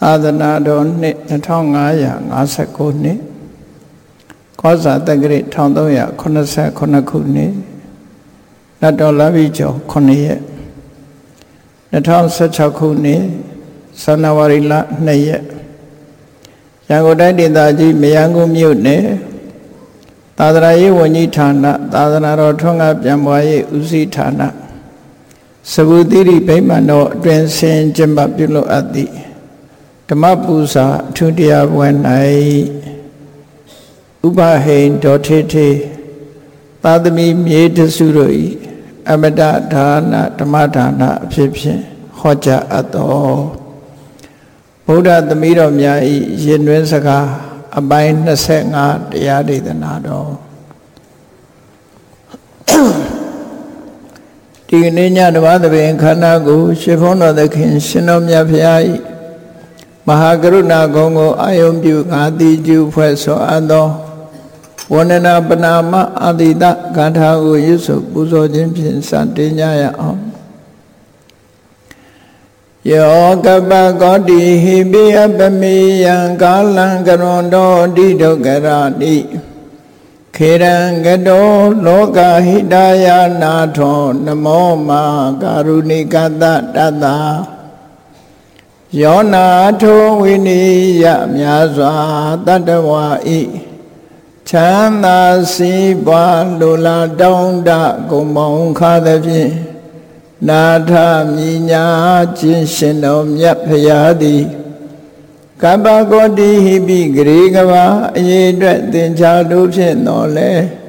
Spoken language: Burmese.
သာသနာတော်နှစ်2559နှစ်ကောဇာတက္ကရာ1389ခုနှစ်နတ်တော်လပြည့်ကျော်9ရက်2016ခုနှစ်ဇန်နဝါရီလ2ရက်ရန်ကုန်တိုင်းဒေသကြီးမရမ်းကုန်းမြို့နယ်သာသနာရေးဝန်ကြီးဌာနသာသနာတော်ထွန်းကားပြန်ပွားရေးဦးစီးဌာနစဗုသီရိဗိမာန်တော်အတွင်ဆင်ကျင်းပပြုလုပ်အပ်သည့်ဓမ္မပူဇာအထူးတရားပွဲ၌ဥပဟိန်ဒေါ်ထေထေသာသမီမြေတစုတို့၏အမတဒါနဓမ္မဒါနအဖြစ်ဖြင့်ဟောကြားအပ်သောဗုဒ္ဓသမီးတော်များ၏ရင်တွင်စကားအပိုင်း25တရားဒေသနာတော်ဒီကနေ့ညဓမ္မသဘင်ခန္ဓာကိုရှင်ဘုန်းတော်သခင်ရှင်တော်မြတ်ဖရာ၏မဟာကရုဏာဂုဏ်ကိုအာယုံပြုငါတိကျူဖွဲ့ဆိုအပ်သောဝန္ဒနာပနာမအာတိတဂါထာကိုရွတ်ဆိုပူဇော်ခြင်းဖြင့်စတင်ကြရအောင်ယောကပကောတိဟိပိအပမေယံကာလံကရွန်တော်တိဒုက္ခရာတိခေရံကတောလောကဟိတယနာထောနမောမာကာရုဏိကတတတယောနာထောဝိနိယမြာစွာတတဝါဤချမ်းသာစီးပွားလိုလားတောင်းတဂုံမောင်ခါသဖြင့်နာထမြညာခြင်းရှင်တော်မြတ်ဖရာသည်ကပ္ပကောတိဟိပိဂရေကဘာအရေးအတွက်သင်္ချာတို့ဖြင့်တော်လဲ